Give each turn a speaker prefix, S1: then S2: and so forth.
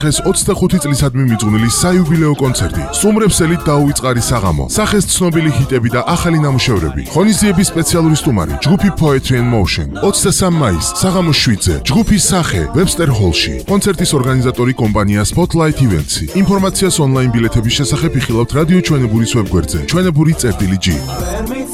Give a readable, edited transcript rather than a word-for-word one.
S1: დღეს 25 წლისადმი მიძღვნილი საიუბილეო კონცერტი. სტუმრებსელით დაუვიწყარი საღამო, სახეს ცნობილი ჰიტები და ახალი ნამუშევრები. ღონისძიების სპეციალური სტუმარი, ჯგუფი Poetry and Motion. 23 მაისს, საღამოს 7-ზე, ჯგუფი სახე, Webster Hall-ში. კონცერტის ორგანიზატორი კომპანია Spotlight Events-ი. ინფორმაციას ონლაინ ბილეთების შესახებ იხილავთ რადიო ჩვენებურის ვებგვერდზე. ჩვენებური.gi